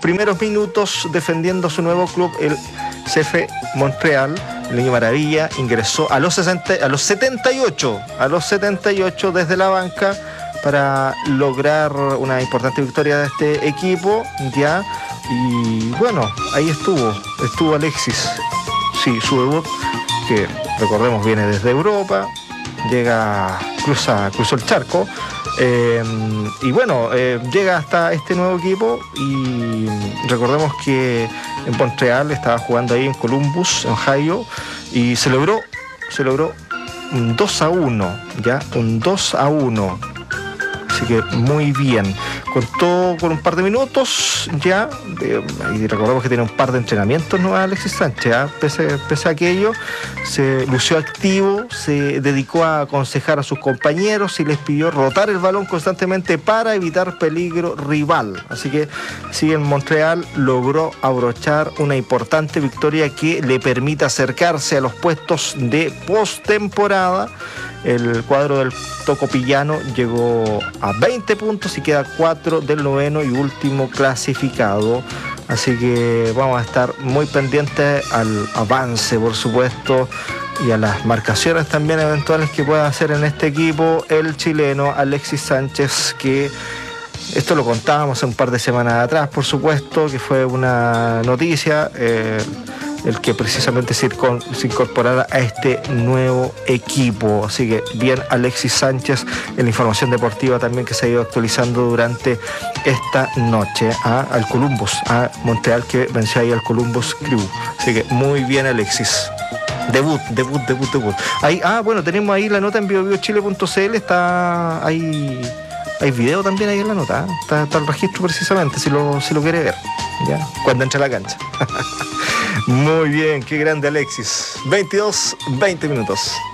primeros minutos defendiendo su nuevo club, el CF Montreal. El niño maravilla ingresó a los 78 desde la banca para lograr una importante victoria de este equipo, ya. Y bueno, ahí estuvo Alexis. Sí, su debut, que recordemos viene desde Europa, cruzó el charco, y bueno, llega hasta este nuevo equipo. Y recordemos que en Montreal estaba jugando ahí en Columbus, en Ohio, y se logró un 2-1, ya, un 2-1. Así que muy bien. Contó con un par de minutos ya. Y recordemos que tiene un par de entrenamientos, ¿no? Alexis Sánchez, ¿eh? Pese a aquello, se lució activo, se dedicó a aconsejar a sus compañeros y les pidió rotar el balón constantemente para evitar peligro rival. Así que sí, en Montreal logró abrochar una importante victoria que le permite acercarse a los puestos de postemporada. El cuadro del Tocopillano llegó a 20 puntos y queda 4 del noveno y último clasificado. Así que vamos a estar muy pendientes al avance, por supuesto, y a las marcaciones también eventuales que pueda hacer en este equipo el chileno Alexis Sánchez, que esto lo contábamos un par de semanas atrás, por supuesto, que fue una noticia, el que precisamente se incorporara a este nuevo equipo. Así que bien Alexis Sánchez, en la información deportiva también que se ha ido actualizando durante esta noche, al Columbus, a Montreal, que venció ahí al Columbus Crew. Así que muy bien Alexis. Debut. Ahí, bueno, tenemos ahí la nota en biobiochile.cl, está ahí. Hay video también ahí en la nota, está el registro precisamente, si lo quiere ver, ya, cuando entre a la cancha. Muy bien, qué grande Alexis. 22, 20 minutos.